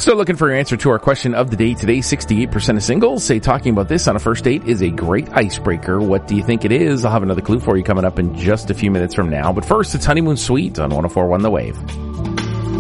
Still looking for your answer to our question of the day today. 68% of singles say talking about this on a first date is a great icebreaker. What do you think it is? I'll have another clue for you coming up in just a few minutes from now. But first, it's Honeymoon Suite on 104.1 The Wave.